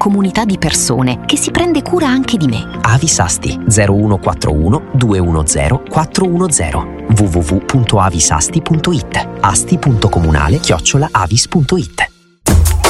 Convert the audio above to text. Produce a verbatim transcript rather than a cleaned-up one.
comunità di persone che si prende cura anche di me. Avis Asti zero uno quattro uno due uno zero quattro uno zero w w w punto avisasti punto it asti punto comunale chiocciola avis punto it.